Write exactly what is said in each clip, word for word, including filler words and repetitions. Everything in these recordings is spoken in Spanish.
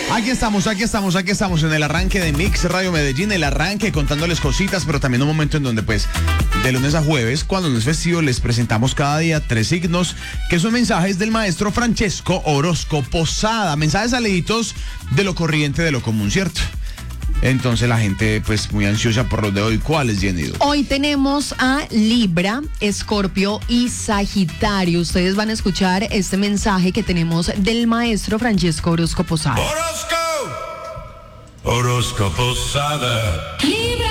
Aquí estamos, aquí estamos, aquí estamos en el arranque de Mix Radio Medellín, el arranque contándoles cositas, pero también un momento en donde pues de lunes a jueves, cuando no es festivo, les presentamos cada día tres signos que son mensajes del maestro Francesco Orozco Posada, mensajes saliditos de lo corriente, de lo común, ¿cierto? Entonces la gente pues muy ansiosa por los de hoy. ¿Cuáles, Jenny? Hoy tenemos a Libra, Escorpio y Sagitario. Ustedes van a escuchar este mensaje que tenemos del maestro Francesco Orozco Posada. Orozco, Orozco Posada. Libra.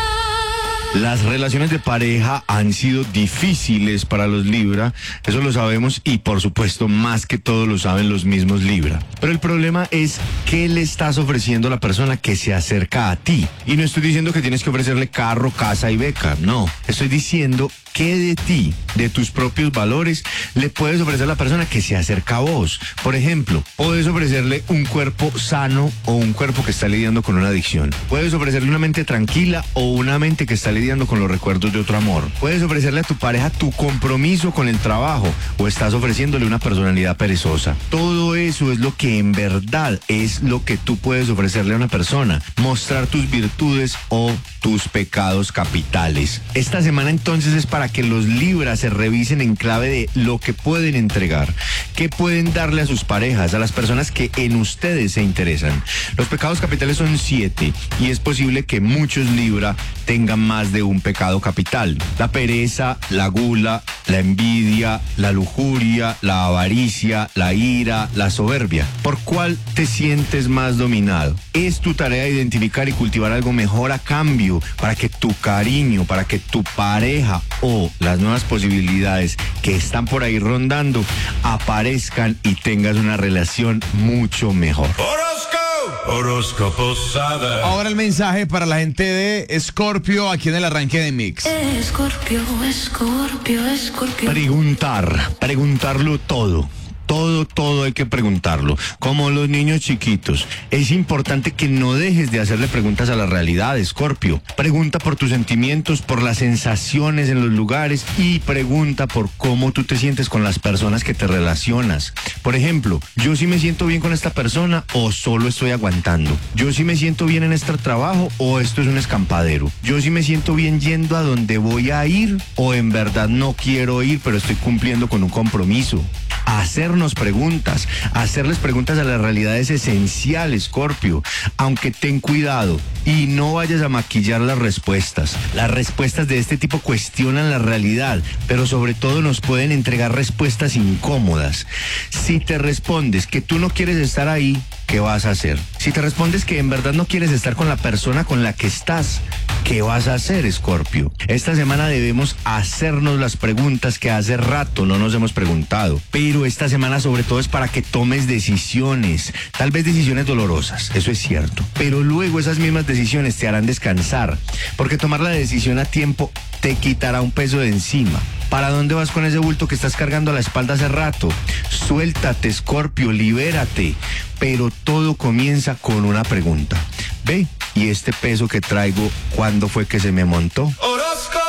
Las relaciones de pareja han sido difíciles para los Libra, eso lo sabemos y por supuesto más que todo lo saben los mismos Libra. Pero el problema es qué le estás ofreciendo a la persona que se acerca a ti. Y no estoy diciendo que tienes que ofrecerle carro, casa y beca, no. Estoy diciendo qué de ti, de tus propios valores, le puedes ofrecer a la persona que se acerca a vos. Por ejemplo, puedes ofrecerle un cuerpo sano o un cuerpo que está lidiando con una adicción. Puedes ofrecerle una mente tranquila o una mente que está lidiando con los recuerdos de otro amor. Puedes ofrecerle a tu pareja tu compromiso con el trabajo o estás ofreciéndole una personalidad perezosa. Todo eso es lo que en verdad es lo que tú puedes ofrecerle a una persona. Mostrar tus virtudes o tus pecados capitales. Esta semana entonces es para que los Libra se revisen en clave de lo que pueden entregar, qué pueden darle a sus parejas, a las personas que en ustedes se interesan. Los pecados capitales son siete y es posible que muchos Libra tengan más de un pecado capital. La pereza, la gula, la envidia, la lujuria, la avaricia, la ira, la soberbia. ¿Por cuál te sientes más dominado? Es tu tarea identificar y cultivar algo mejor a cambio para que tu cariño, para que tu pareja o las nuevas posibilidades que están por ahí rondando aparezcan y tengas una relación mucho mejor. Orozco, Orozco Posada. Ahora el mensaje para la gente de Escorpio aquí en el arranque de Mix. Escorpio, Escorpio, Escorpio. Preguntar, preguntarlo todo. Todo, todo hay que preguntarlo. Como los niños chiquitos. Es importante que no dejes de hacerle preguntas a la realidad, Escorpio. Pregunta por tus sentimientos, por las sensaciones en los lugares y pregunta por cómo tú te sientes con las personas que te relacionas. Por ejemplo, ¿yo sí me siento bien con esta persona o solo estoy aguantando? ¿Yo sí me siento bien en este trabajo o esto es un escampadero? ¿Yo sí me siento bien yendo a donde voy a ir o en verdad no quiero ir pero estoy cumpliendo con un compromiso? Hacernos preguntas, hacerles preguntas a la realidad es esencial, Escorpio, aunque ten cuidado y no vayas a maquillar las respuestas. Las respuestas de este tipo cuestionan la realidad, pero sobre todo nos pueden entregar respuestas incómodas. Si te respondes que tú no quieres estar ahí, ¿qué vas a hacer? Si te respondes que en verdad no quieres estar con la persona con la que estás, ¿qué vas a hacer, Escorpio? Esta semana debemos hacernos las preguntas que hace rato no nos hemos preguntado, pero esta semana sobre todo es para que tomes decisiones, tal vez decisiones dolorosas, eso es cierto, pero luego esas mismas decisiones te harán descansar, porque tomar la decisión a tiempo te quitará un peso de encima. ¿Para dónde vas con ese bulto que estás cargando a la espalda hace rato? Suéltate, Escorpio, libérate. Pero todo comienza con una pregunta. Ve, ¿y este peso que traigo, cuándo fue que se me montó? Orozco,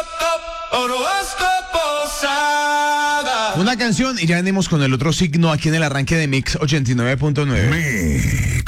Orozco Posada. Una canción y ya venimos con el otro signo aquí en el arranque de Mix ochenta y nueve punto nueve. Mix.